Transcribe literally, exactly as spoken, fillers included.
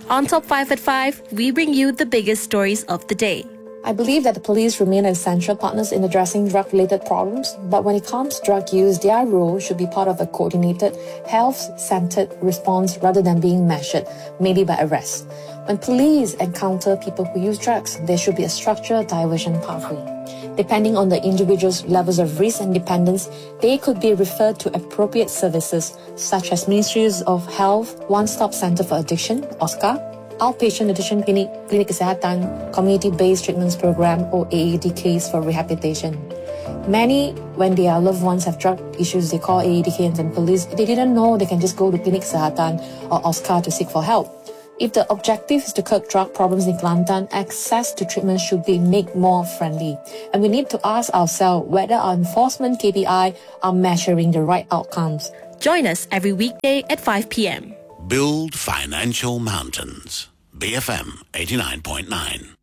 On Top five at five, we bring you the biggest stories of the day. I believe that the police remain essential partners in addressing drug-related problems, but when it comes to drug use, their role should be part of a coordinated, health-centered response rather than being measured, maybe by arrest. When police encounter people who use drugs, there should be a structured diversion pathway. Depending on the individual's levels of risk and dependence, they could be referred to appropriate services such as Ministries of Health, One-Stop Center for Addiction, O S C A, Outpatient Addiction Clinic, Klinik Kesihatan, Community-Based Treatments Program, or A A D Ks for rehabilitation. Many, when their loved ones have drug issues, they call A A D K and then police. They didn't know they can just go to Klinik Kesihatan or O S C A to seek for help. If the objective is to curb drug problems in Kelantan, access to treatment should be made more friendly. And we need to ask ourselves whether our enforcement K P I are measuring the right outcomes. Join us every weekday at five p.m. Build financial mountains. B F M eighty-nine point nine.